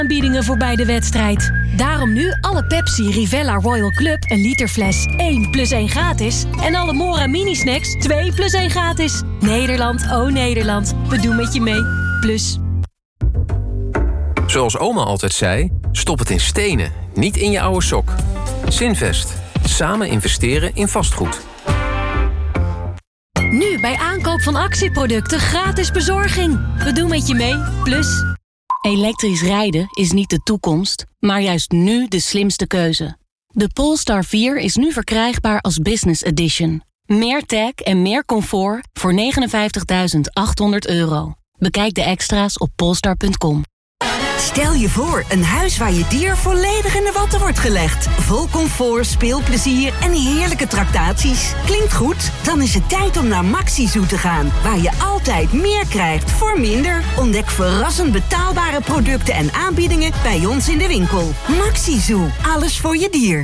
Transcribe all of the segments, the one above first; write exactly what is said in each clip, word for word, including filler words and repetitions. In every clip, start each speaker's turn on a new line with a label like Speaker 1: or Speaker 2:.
Speaker 1: aanbiedingen voorbij de wedstrijd. Daarom nu alle Pepsi Rivella Royal Club een liter fles één plus één gratis. En alle Mora Mini Snacks twee plus één gratis. Nederland, oh Nederland, we doen met je mee. Plus.
Speaker 2: Zoals oma altijd zei, stop het in stenen, niet in je oude sok. Zinvest. Samen investeren in vastgoed.
Speaker 1: Nu bij aankoop van actieproducten gratis bezorging. We doen met je mee. Plus.
Speaker 3: Elektrisch rijden is niet de toekomst, maar juist nu de slimste keuze. De Polestar vier is nu verkrijgbaar als Business Edition. Meer tech en meer comfort voor negenenvijftigduizend achthonderd euro. Bekijk de extra's op polestar punt com.
Speaker 4: Stel je voor, een huis waar je dier volledig in de watten wordt gelegd. Vol comfort, speelplezier en heerlijke tractaties. Klinkt goed? Dan is het tijd om naar Maxi-Zoo te gaan. Waar je altijd meer krijgt voor minder. Ontdek verrassend betaalbare producten en aanbiedingen bij ons in de winkel. Maxi-Zoo, alles voor je dier.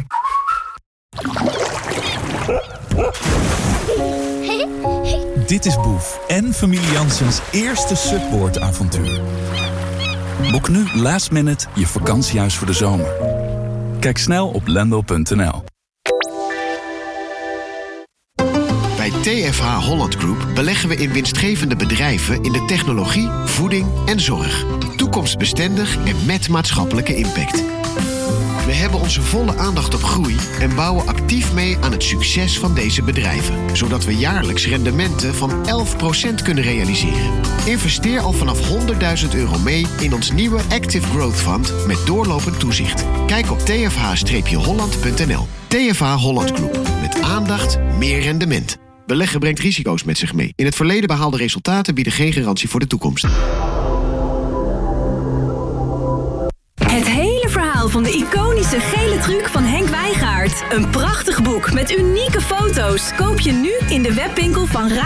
Speaker 5: Dit is Boef en familie Janssens eerste Subboard-avontuur. Boek nu last minute je vakantiehuis voor de zomer. Kijk snel op lendo punt n l.
Speaker 6: Bij T F H Holland Group beleggen we in winstgevende bedrijven in de technologie, voeding en zorg. Toekomstbestendig en met maatschappelijke impact. We hebben onze volle aandacht op groei en bouwen actief mee aan het succes van deze bedrijven. Zodat we jaarlijks rendementen van elf procent kunnen realiseren. Investeer al vanaf honderdduizend euro mee in ons nieuwe Active Growth Fund met doorlopend toezicht. Kijk op t f h holland punt n l. T F H Holland Group. Met aandacht, meer rendement. Beleggen brengt risico's met zich mee. In het verleden behaalde resultaten bieden geen garantie voor de toekomst.
Speaker 7: Het hele verhaal van de iconische gele truc van Henk Wijngaard. Een prachtig boek met unieke foto's. Koop je nu in de webwinkel van Ra